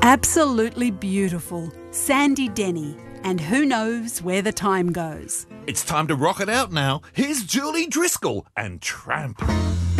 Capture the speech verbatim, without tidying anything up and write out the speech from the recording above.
Absolutely beautiful. Sandy Denny. And who knows where the time goes. It's time to rock it out now. Here's Julie Driscoll and Tramp.